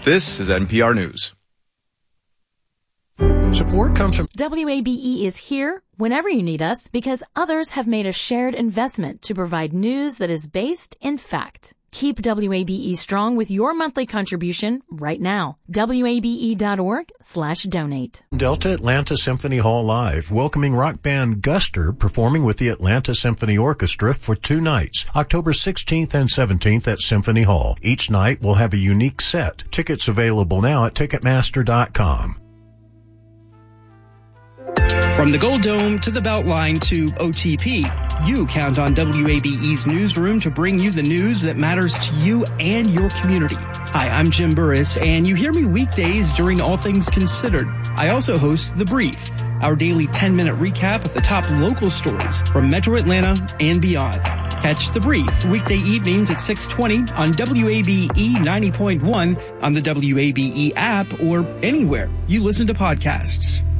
This is NPR News. Support comes from WABE is here whenever you need us because others have made a shared investment to provide news that is based in fact. Keep WABE strong with your monthly contribution right now. WABE.org/donate. Delta Atlanta Symphony Hall Live, welcoming rock band Guster performing with the Atlanta Symphony Orchestra for 2 nights, October 16th and 17th at Symphony Hall. Each night will have a unique set. Tickets available now at Ticketmaster.com. From the Gold Dome to the Beltline to OTP, you count on WABE's newsroom to bring you the news that matters to you and your community. Hi, I'm Jim Burris, and you hear me weekdays during All Things Considered. I also host The Brief, our daily 10-minute recap of the top local stories from Metro Atlanta and beyond. Catch The Brief weekday evenings at 6:20 on WABE 90.1, on the WABE app, or anywhere you listen to podcasts.